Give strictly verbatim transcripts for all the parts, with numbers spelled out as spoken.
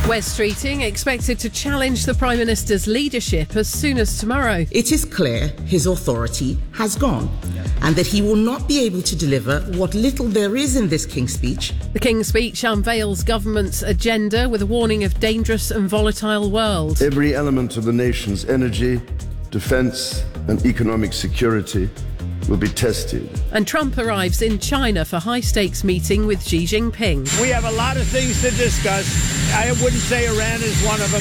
Wes Streeting expected to challenge the Prime Minister's leadership as soon as tomorrow. It is clear his authority has gone and that he will not be able to deliver what little there is in this King's Speech. The King's Speech unveils government's agenda with a warning of dangerous and volatile world. Every element of the nation's energy, defence and economic security will be tested. And Trump arrives in China for high-stakes meeting with Xi Jinping. We have a lot of things to discuss. I wouldn't say Iran is one of them.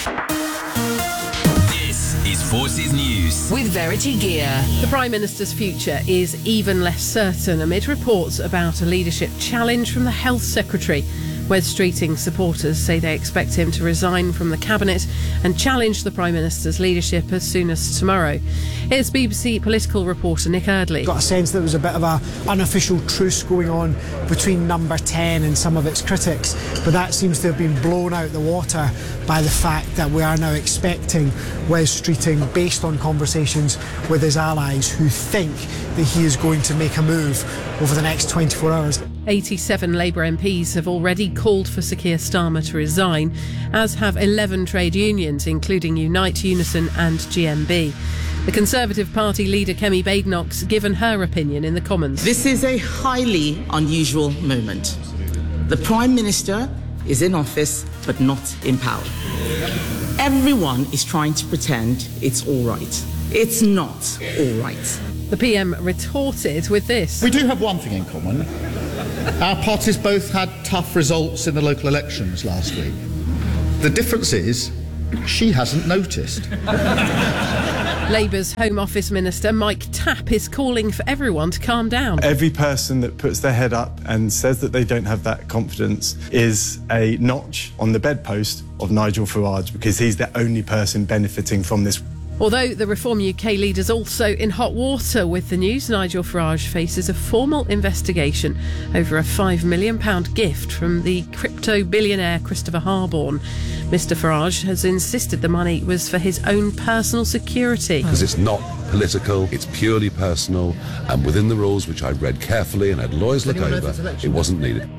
This is Forces News with Verity Gear. The Prime Minister's future is even less certain amid reports about a leadership challenge from the Health Secretary. Wes Streeting supporters say they expect him to resign from the Cabinet and challenge the Prime Minister's leadership as soon as tomorrow. Here's B B C political reporter Nick Eardley. Got a sense there was a bit of a unofficial truce going on between Number ten and some of its critics, but that seems to have been blown out the water by the fact that we are now expecting Wes Streeting, based on conversations with his allies who think that he is going to make a move over the next twenty-four hours. eighty-seven Labour M Ps have already called for Sir Keir Starmer to resign, as have eleven trade unions, including Unite, Unison and G M B. The Conservative Party leader Kemi Badenoch's given her opinion in the Commons. This is a highly unusual moment. The Prime Minister is in office but not in power. Everyone is trying to pretend it's all right. It's not all right. The P M retorted with this. We do have one thing in common. Our parties both had tough results in the local elections last week. The difference is, she hasn't noticed. Labour's Home Office Minister Mike Tapp is calling for everyone to calm down. Every person that puts their head up and says that they don't have that confidence is a notch on the bedpost of Nigel Farage, because he's the only person benefiting from this. Although the Reform U K leader's also in hot water with the news, Nigel Farage faces a formal investigation over a five million pounds gift from the crypto billionaire Christopher Harborne. Mister Farage has insisted the money was for his own personal security. Because it's not political, it's purely personal, and within the rules, which I read carefully and had lawyers look over, it wasn't needed.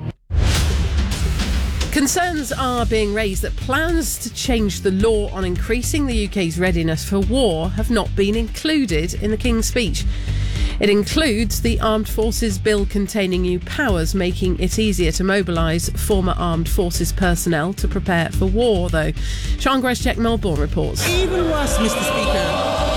Concerns are being raised that plans to change the law on increasing the U K's readiness for war have not been included in the King's Speech. It includes the Armed Forces Bill containing new powers, making it easier to mobilise former Armed Forces personnel to prepare for war, though. Sian Greshek, Melbourne reports. Even worse, Mister Speaker,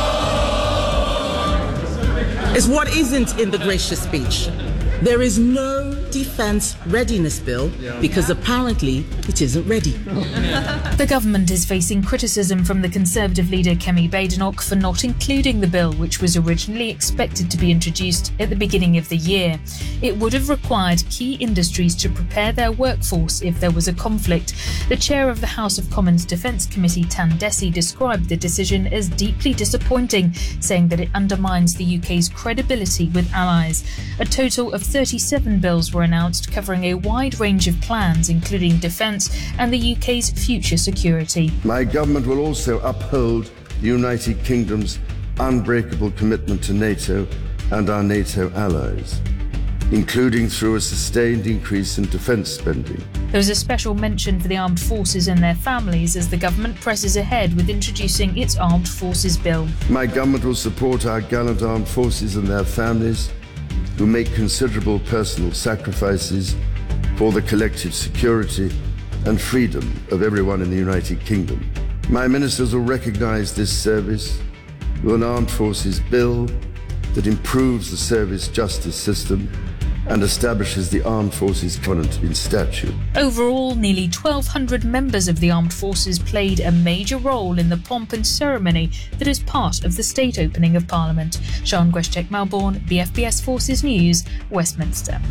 is what isn't in the gracious speech. There is no defence readiness bill because apparently it isn't ready. The government is facing criticism from the Conservative leader Kemi Badenoch for not including the bill, which was originally expected to be introduced at the beginning of the year. It would have required key industries to prepare their workforce if there was a conflict. The chair of the House of Commons Defence Committee, Tan Desi, described the decision as deeply disappointing, saying that it undermines the U K's credibility with allies. A total of thirty-seven bills were announced, covering a wide range of plans, including defence and the U K's future security. My government will also uphold the United Kingdom's unbreakable commitment to NATO and our NATO allies, including through a sustained increase in defence spending. There is a special mention for the armed forces and their families as the government presses ahead with introducing its Armed Forces Bill. My government will support our gallant armed forces and their families, who make considerable personal sacrifices for the collective security and freedom of everyone in the United Kingdom. My ministers will recognise this service with an Armed Forces Bill that improves the service justice system and establishes the Armed Forces Covenant in statute. Overall, nearly twelve hundred members of the armed forces played a major role in the pomp and ceremony that is part of the state opening of Parliament. Sian Greshek, Melbourne, B F B S Forces News, Westminster.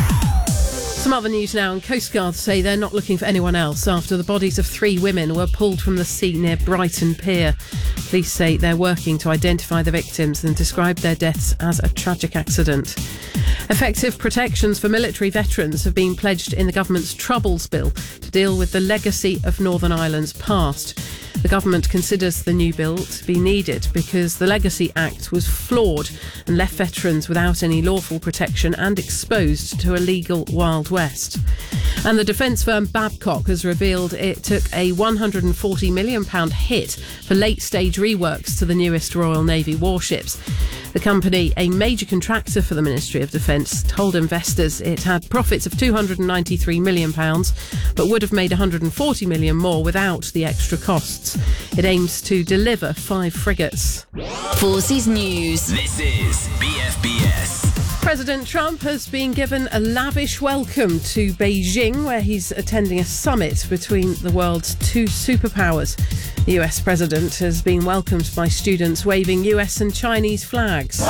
Some other news now, and Coast Guard say they're not looking for anyone else after the bodies of three women were pulled from the sea near Brighton Pier. Police say they're working to identify the victims and describe their deaths as a tragic accident. Effective protections for military veterans have been pledged in the government's Troubles Bill to deal with the legacy of Northern Ireland's past. The government considers the new bill to be needed because the Legacy Act was flawed and left veterans without any lawful protection and exposed to a legal Wild West. And the defence firm Babcock has revealed it took a one hundred forty million pounds hit for late-stage reworks to the newest Royal Navy warships. The company, a major contractor for the Ministry of Defence, told investors it had profits of two hundred ninety-three million pounds, but would have made one hundred forty million pounds more without the extra costs. It aims to deliver five frigates. Forces News. This is B F B S. President Trump has been given a lavish welcome to Beijing, where he's attending a summit between the world's two superpowers. The U S president has been welcomed by students waving U S and Chinese flags.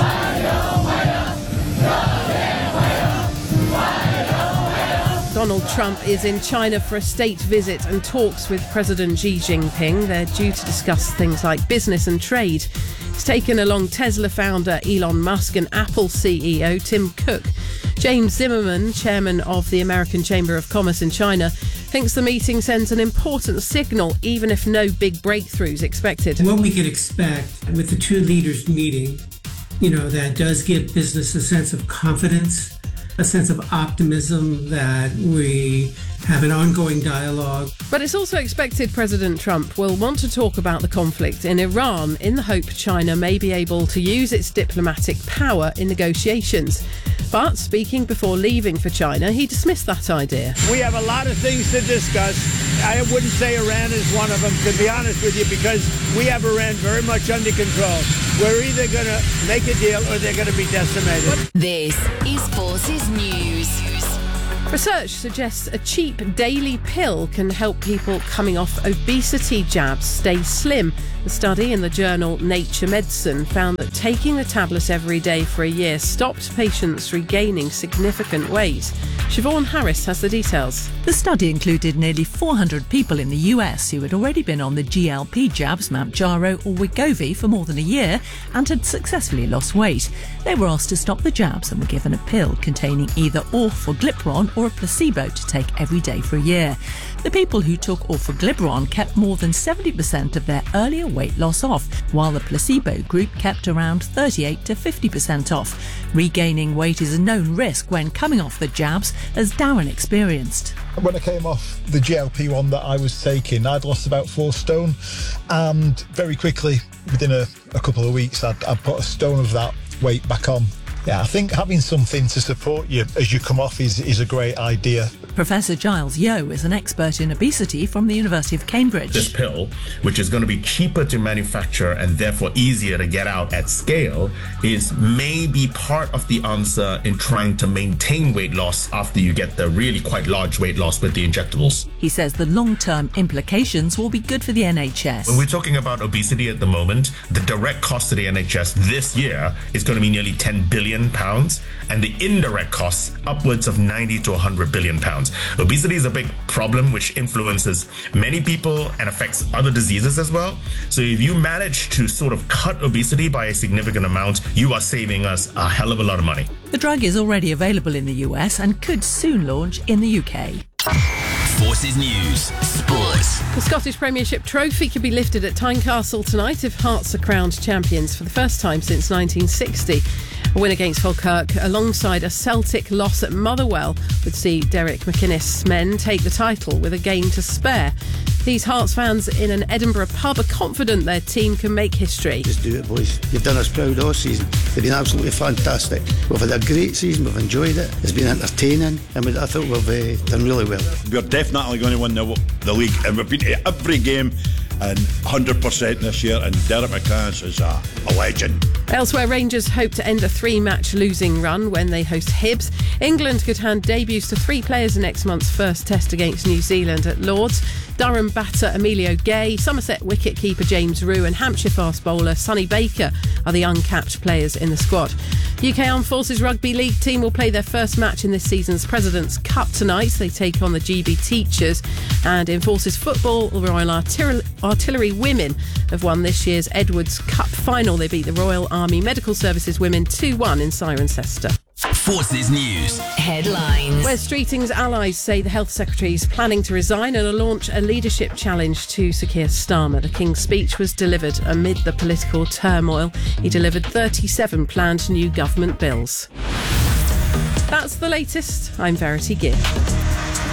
Donald Trump is in China for a state visit and talks with President Xi Jinping. They're due to discuss things like business and trade. He's taken along Tesla founder Elon Musk and Apple C E O Tim Cook. James Zimmerman, chairman of the American Chamber of Commerce in China, thinks the meeting sends an important signal, even if no big breakthroughs expected. What we could expect with the two leaders meeting, you know, that does give business a sense of confidence, a sense of optimism that we have an ongoing dialogue. But it's also expected President Trump will want to talk about the conflict in Iran in the hope China may be able to use its diplomatic power in negotiations. But speaking before leaving for China, he dismissed that idea. We have a lot of things to discuss. I wouldn't say Iran is one of them, to be honest with you, because we have Iran very much under control. We're either going to make a deal or they're going to be decimated. This is Forces News. Research suggests a cheap daily pill can help people coming off obesity jabs stay slim. The study in the journal Nature Medicine found that taking the tablet every day for a year stopped patients regaining significant weight. Siobhan Harris has the details. The study included nearly four hundred people in the U S who had already been on the G L P jabs, Mounjaro or Wegovy, for more than a year and had successfully lost weight. They were asked to stop the jabs and were given a pill containing either orforglipron or a placebo to take every day for a year. The people who took orforglipron kept more than seventy percent of their earlier weight loss off, while the placebo group kept around thirty-eight to fifty percent off. Regaining weight is a known risk when coming off the jabs, as Darren experienced. When I came off the G L P one that I was taking, I'd lost about four stone, and very quickly, within a, a couple of weeks, I'd, I'd put a stone of that weight back on. Yeah, I think having something to support you as you come off is, is a great idea. Professor Giles Yeo is an expert in obesity from the University of Cambridge. This pill, which is going to be cheaper to manufacture and therefore easier to get out at scale, is maybe part of the answer in trying to maintain weight loss after you get the really quite large weight loss with the injectables. He says the long-term implications will be good for the N H S. When we're talking about obesity at the moment, the direct cost to the N H S this year is going to be nearly ten billion pounds, and the indirect costs upwards of ninety to one hundred billion pounds. Obesity is a big problem which influences many people and affects other diseases as well. So if you manage to sort of cut obesity by a significant amount, you are saving us a hell of a lot of money. The drug is already available in the U S and could soon launch in the U K. Forces News Sports. The Scottish Premiership trophy could be lifted at Tynecastle tonight if Hearts are crowned champions for the first time since nineteen sixty. A win against Falkirk alongside a Celtic loss at Motherwell would see Derek McInnes' men take the title with a game to spare. These Hearts fans in an Edinburgh pub are confident their team can make history. Just do it, boys. You've done us proud all season. They've been absolutely fantastic. We've had a great season. We've enjoyed it. It's been entertaining, and we, I thought we've uh, done really well. We're definitely going to win the, the league, and we've been to every game and one hundred percent this year, and Derek McInnes is a, a legend. Elsewhere, Rangers hope to end a three-match losing run when they host Hibs. England could hand debuts to three players in next month's first test against New Zealand at Lords. Durham batter Emilio Gay, Somerset wicket-keeper James Rew and Hampshire fast bowler Sonny Baker are the uncapped players in the squad. U K Armed Forces Rugby League team will play their first match in this season's President's Cup tonight. They take on the G B Teachers. And in Forces football, the Royal Artillery, Artillery Women have won this year's Edwards Cup final. They beat the Royal Army Medical Services Women two one in Cirencester. Forces News headlines. Wes Streeting's allies say the Health Secretary is planning to resign and launch a leadership challenge to Sir Keir Starmer. The King's speech was delivered amid the political turmoil. He delivered thirty-seven planned new government bills. That's the latest. I'm Verity Gibb.